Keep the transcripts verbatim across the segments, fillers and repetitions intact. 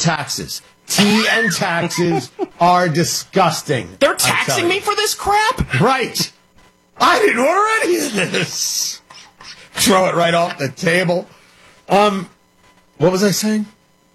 taxes. Tea and taxes are disgusting. They're taxing me for this crap? Right. I didn't order any of this. Throw it right off the table. Um, what was I saying?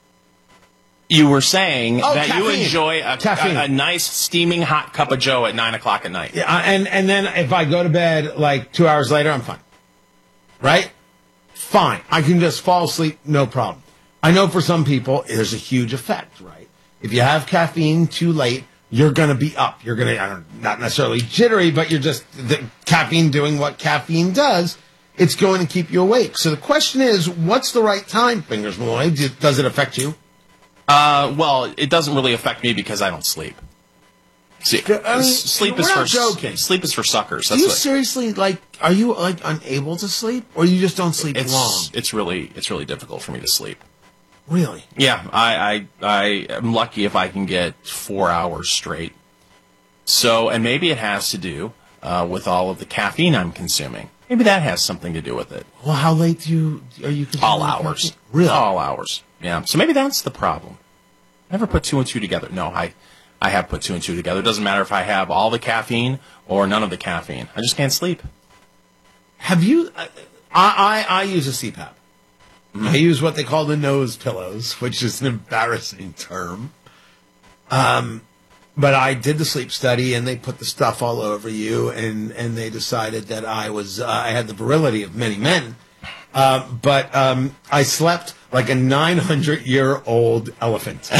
You were saying oh, that caffeine. you enjoy a, a, a nice steaming hot cup of Joe at nine o'clock at night. Yeah, and, and then if I go to bed like two hours later, I'm fine. Right? Fine. I can just fall asleep, no problem. I know for some people, there's a huge effect, right? If you have caffeine too late, you're going to be up. You're going to, I don't, not necessarily jittery, but you're just, the caffeine doing what caffeine does. It's going to keep you awake. So the question is, what's the right time, Fingers Malloy? Does it affect you? Uh, well, it doesn't really affect me because I don't sleep. See, I mean, sleep is for joking. sleep is for suckers. That's Do you what, seriously like? Are you like unable to sleep, or you just don't sleep it's, long? It's really it's really difficult for me to sleep. Really? Yeah, I I I am lucky if I can get four hours straight. So, and maybe it has to do uh, with all of the caffeine I'm consuming. Maybe that has something to do with it. Well, how late do you are you? All hours. Caffeine? Really? All hours. Yeah. So maybe that's the problem. Never put two and two together. No, I. I have put two and two together. It doesn't matter if I have all the caffeine or none of the caffeine. I just can't sleep. Have you? I I, I use a C PAP. Mm-hmm. I use what they call the nose pillows, which is an embarrassing term. Um, but I did the sleep study, and they put the stuff all over you, and, and they decided that I was uh, I had the virility of many men. Uh, but um, I slept like a nine hundred year old elephant.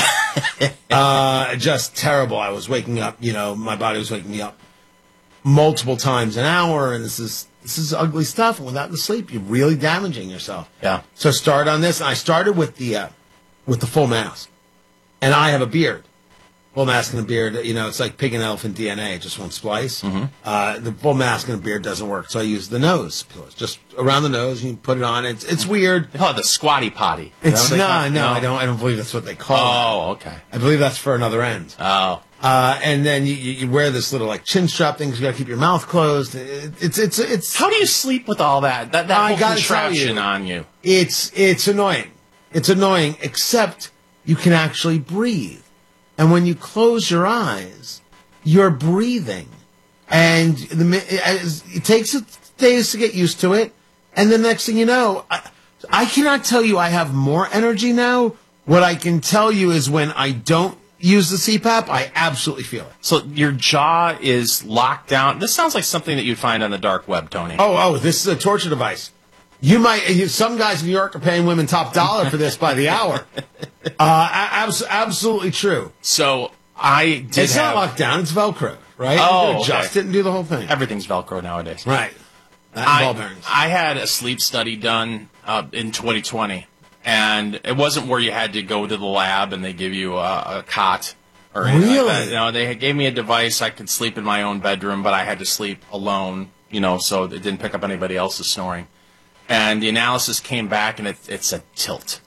uh, just terrible. I was waking up, you know, my body was waking me up multiple times an hour, and this is this is ugly stuff. And without the sleep, you're really damaging yourself. Yeah. So start on this. And I started with the uh, with the full mask, and I have a beard. Full mask and a beard, you know, it's like pig and elephant D N A, just one splice. Mm-hmm. Uh, the full mask and a beard doesn't work, so I use the nose pillows, just around the nose. You put it on. It's it's weird. They call it the squatty potty. It's no, no, no, I don't. I don't believe that's what they call oh, it. Oh, okay. I believe that's for another end. Oh. Uh, and then you, you wear this little like chin strap thing because you got to keep your mouth closed. It, it's it's it's. How do you sleep with all that? That that I whole gotta contraption tell you, on you. It's it's annoying. It's annoying, except you can actually breathe. And when you close your eyes, you're breathing. And the, it takes days to get used to it. And the next thing you know, I, I cannot tell you I have more energy now. What I can tell you is when I don't use the C PAP, I absolutely feel it. So your jaw is locked down. This sounds like something that you'd find on the dark web, Tony. Oh, oh, this is a torture device. You might. You, some guys in New York are paying women top dollar for this by the hour. Uh, abs- absolutely true. So I did. It's have, not locked down. It's Velcro, right? Oh, you adjust okay. it and do the whole thing. Everything's Velcro nowadays, right? That I, ball bearings. I had a sleep study done uh, in twenty twenty, and it wasn't where you had to go to the lab and they give you a, a cot or anything really? like that. You know, they gave me a device. I could sleep in my own bedroom, but I had to sleep alone. You know, so it didn't pick up anybody else's snoring. And the analysis came back, and it, it said tilt.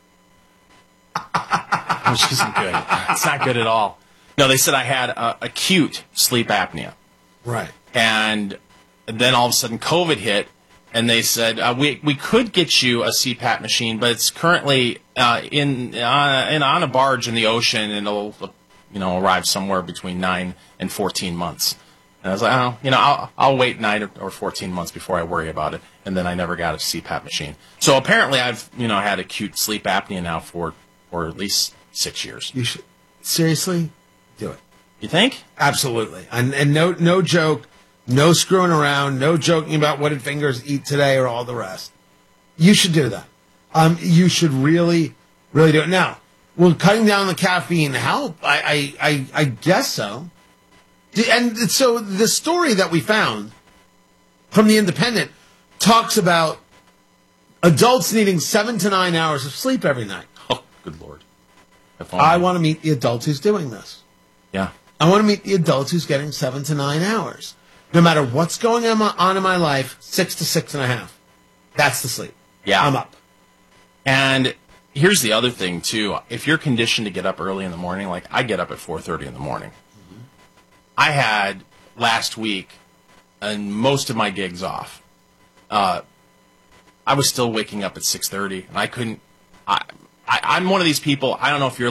Which isn't good. It's not good at all. No, they said I had uh, acute sleep apnea. Right. And then all of a sudden COVID hit, and they said, uh, we we could get you a C PAP machine, but it's currently uh, in, uh, in on a barge in the ocean, and it'll you know arrive somewhere between nine and fourteen months. And I was like, oh, you know, I'll, I'll wait nine or fourteen months before I worry about it. And then I never got a C PAP machine. So apparently I've, you know, had acute sleep apnea now for, for at least six years. You should seriously do it. You think? Absolutely. And, and no, no joke, no screwing around, no joking about what did Fingers eat today or all the rest. You should do that. Um, you should really, really do it. Now, will cutting down the caffeine help? I, I, I, I guess so. And so the story that we found from The Independent talks about adults needing seven to nine hours of sleep every night. Oh, good Lord. I want to meet the adult who's doing this. Yeah. I want to meet the adult who's getting seven to nine hours. No matter what's going on in my life, six to six and a half. That's the sleep. Yeah. I'm up. And here's the other thing, too. If you're conditioned to get up early in the morning, like I get up at four thirty in the morning. I had last week and most of my gigs off. Uh, I was still waking up at six thirty, and I couldn't. I, I, I'm one of these people. I don't know if you're